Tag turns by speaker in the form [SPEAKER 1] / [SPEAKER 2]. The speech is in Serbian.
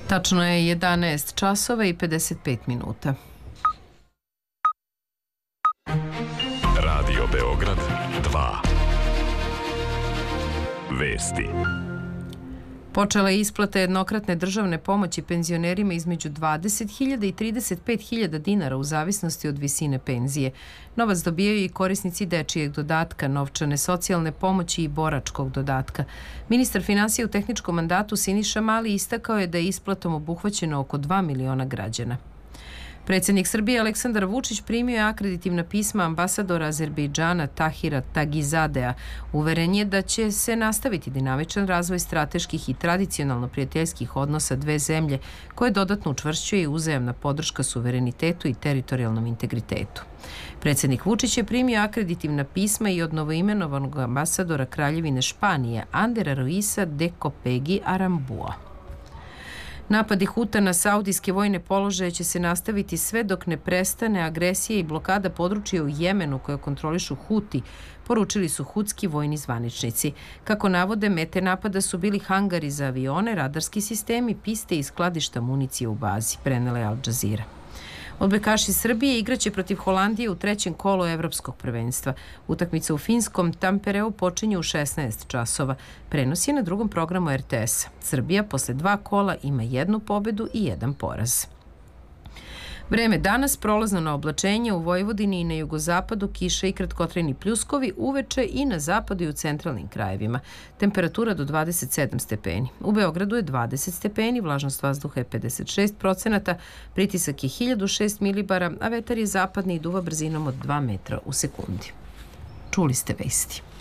[SPEAKER 1] Tačno je 11 časova i 55 minuta.
[SPEAKER 2] Radio Beograd 2. Vesti.
[SPEAKER 1] Počela je isplata jednokratne državne pomoći penzionerima između 20.000 i 35.000 dinara u zavisnosti od visine penzije. Novac dobijaju i korisnici dečijeg dodatka, novčane socijalne pomoći i boračkog dodatka. Ministar finansija u tehničkom mandatu Siniša Mali istakao je da je isplatom obuhvaćeno oko 2 miliona građana. Predsjednik Srbije Aleksandar Vučić primio je akreditivna pisma ambasadora Azerbejdžana Tahira Tagizadea. Uveren je da će se nastaviti dinamičan razvoj strateških i tradicionalno prijateljskih odnosa dve zemlje, koje dodatno učvršćuje i uzajamna podrška suverenitetu i teritorijalnom integritetu. Predsjednik Vučić je primio akreditivna pisma i od novoimenovanog ambasadora Kraljevine Španije Andera Ruisa de Copegi Arambua. Napadi Huta na saudijske vojne položaje će se nastaviti sve dok ne prestane agresija i blokada područja u Jemenu koje kontrolišu Huti, poručili su hutski vojni zvaničnici. Kako navode, mete napada su bili hangari za avione, radarski sistemi, piste i skladišta municije u bazi, prenela je Al Jazeera. Odbojkaši Srbije igraće protiv Holandije u trećem kolu evropskog prvenstva. Utakmica u finskom Tampereu počinje u 16 časova. Prenos je na drugom programu RTS. Srbija posle 2 kola ima 1 pobedu i 1 poraz. Vreme danas prolazno na oblačenje u Vojvodini i na jugozapadu, kiša i kratkotrajni pljuskovi, uveče i na zapadu i u centralnim krajevima. Temperatura do 27 stepeni. U Beogradu je 20 stepeni, vlažnost vazduha je 56%, pritisak je 1006 milibara, a vetar je zapadni i duva brzinom od 2 metra u sekundi. Čuli ste vesti.